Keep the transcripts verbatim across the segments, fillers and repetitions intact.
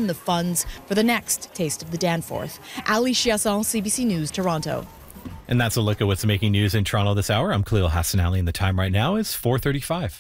the funds for the next Taste of the Danforth. Ali Chiasson, C B C News, Toronto. And that's a look at what's making news in Toronto this hour. I'm Khalil Hassanali, and the time right now is four thirty-five.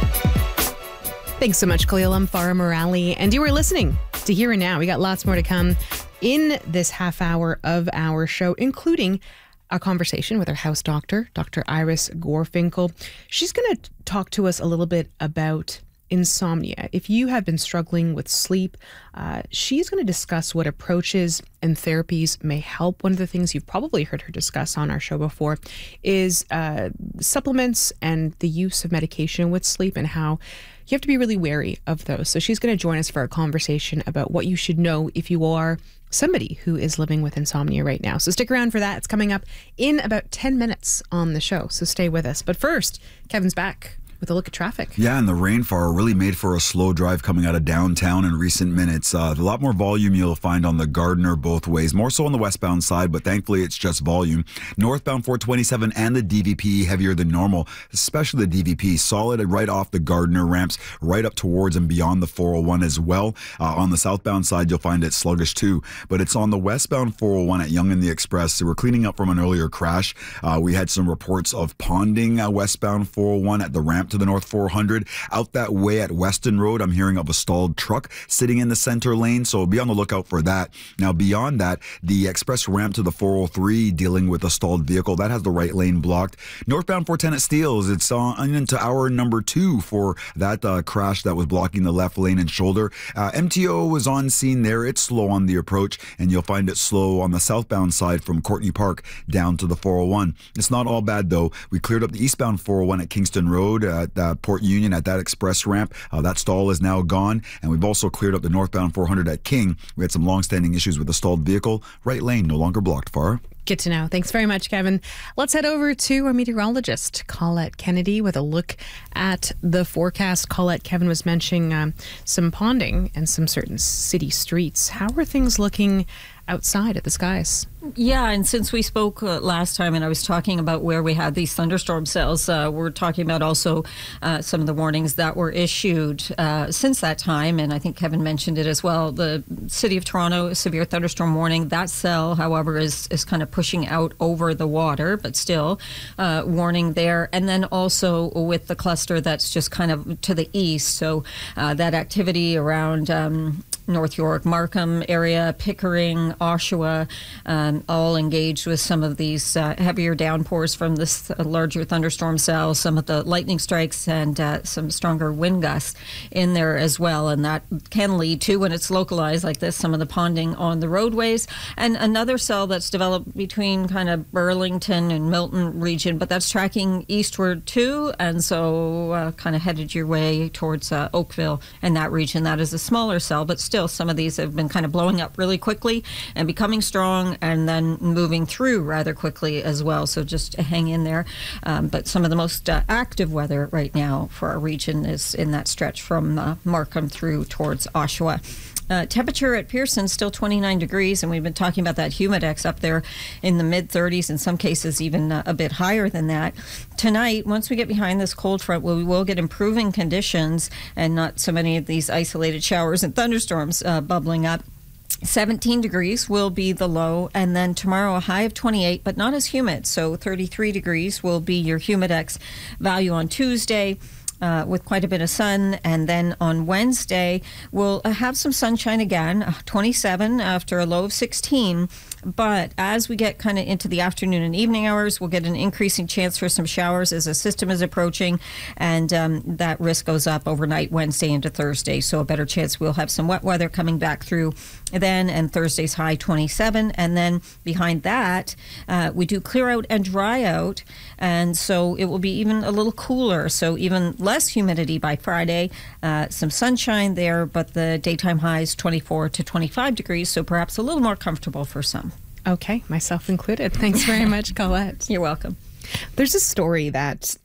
Thanks so much, Khalil. I'm Farah Morali, and you were listening to Here and Now. We got lots more to come in this half hour of our show, including a conversation with our house doctor, Doctor Iris Gorfinkel. She's going to talk to us a little bit about insomnia. If you have been struggling with sleep, uh, she's going to discuss what approaches and therapies may help. One of the things you've probably heard her discuss on our show before is uh, supplements and the use of medication with sleep and how you have to be really wary of those. So she's going to join us for a conversation about what you should know if you are somebody who is living with insomnia right now. So stick around for that. It's coming up in about ten minutes on the show. So stay with us. But first, Kevin's back with a look at traffic. Yeah, and the rainfall really made for a slow drive coming out of downtown in recent minutes. Uh, a lot more volume you'll find on the Gardiner both ways, more so on the westbound side, but thankfully it's just volume. Northbound four twenty-seven and the D V P heavier than normal, especially the D V P, solid right off the Gardiner ramps, right up towards and beyond the four oh one as well. Uh, on the southbound side, you'll find it sluggish too, but it's on the westbound four oh one at Yonge and the Express. So we're cleaning up from an earlier crash. Uh, we had some reports of ponding uh, westbound four oh one at the ramp to the North four hundred. Out that way at Weston Road, I'm hearing of a stalled truck sitting in the center lane, so be on the lookout for that. Now, beyond that, the express ramp to the four oh three dealing with a stalled vehicle, that has the right lane blocked. Northbound four ten at Steeles, it's on into hour number two for that uh, crash that was blocking the left lane and shoulder. Uh, M T O was on scene there. It's slow on the approach, and you'll find it slow on the southbound side from Courtney Park down to the four oh one. It's not all bad, though. We cleared up the eastbound four oh one at Kingston Road at uh, Port Union at that express ramp. Uh, that stall is now gone, and we've also cleared up the northbound four hundred at King. We had some long-standing issues with the stalled vehicle. Right lane no longer blocked. Far. Good to know. Thanks very much, Kevin. Let's head over to our meteorologist, Colette Kennedy, with a look at the forecast. Colette, Kevin was mentioning um, some ponding and some certain city streets. How are things looking outside at the skies? Yeah, and since we spoke uh, last time and I was talking about where we had these thunderstorm cells, uh, we're talking about also uh, some of the warnings that were issued uh, since that time, and I think Kevin mentioned it as well. The City of Toronto severe thunderstorm warning, that cell, however, is, is kind of pushing out over the water, but still uh, warning there. And then also with the cluster that's just kind of to the east, so uh, that activity around um, North York, Markham area, Pickering, Oshawa, um, all engaged with some of these uh, heavier downpours from this uh, larger thunderstorm cell, some of the lightning strikes and uh, some stronger wind gusts in there as well. And that can lead to, when it's localized like this, some of the ponding on the roadways. And another cell that's developed between kind of Burlington and Milton region, but that's tracking eastward too. And so uh, kind of headed your way towards uh, Oakville and that region. That is a smaller cell, but still some of these have been kind of blowing up really quickly and becoming strong and then moving through rather quickly as well. So just hang in there. Um, but some of the most uh, active weather right now for our region is in that stretch from uh, Markham through towards Oshawa. Uh, temperature at Pearson still twenty-nine degrees, and we've been talking about that humidex up there in the mid thirties, in some cases even uh, a bit higher than that. Tonight, once we get behind this cold front, well, we will get improving conditions and not so many of these isolated showers and thunderstorms uh, bubbling up. seventeen degrees will be the low, and then tomorrow a high of twenty-eight, but not as humid. So thirty-three degrees will be your humidex value on Tuesday. Uh, with quite a bit of sun, and then on Wednesday we'll uh, have some sunshine again, uh, twenty-seven after a low of sixteen. But as we get kind of into the afternoon and evening hours, we'll get an increasing chance for some showers as a system is approaching, and um, that risk goes up overnight Wednesday into Thursday. So a better chance we'll have some wet weather coming back through then, and Thursday's high twenty-seven. And then behind that, uh, we do clear out and dry out, and so it will be even a little cooler. So even less humidity by Friday, uh, some sunshine there, but the daytime highs twenty-four to twenty-five degrees, so perhaps a little more comfortable for some. Okay, myself included. Thanks very much, Colette. You're welcome. There's a story that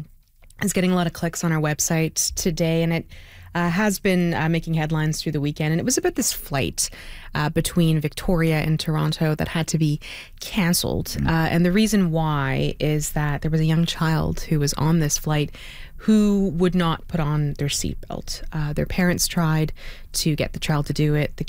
is getting a lot of clicks on our website today, and it uh, has been uh, making headlines through the weekend. And it was about this flight uh, between Victoria and Toronto that had to be cancelled. Mm. Uh, and the reason why is that there was a young child who was on this flight who would not put on their seatbelt. Uh, their parents tried to get the child to do it. The